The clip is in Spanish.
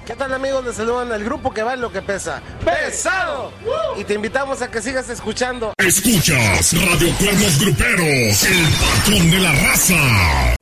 ¿Qué tal, amigos? Les saludan al grupo que vale lo que pesa. ¡Pesado! Y te invitamos a que sigas escuchando. Escuchas Radio Cuernos Gruperos, el patrón de la raza.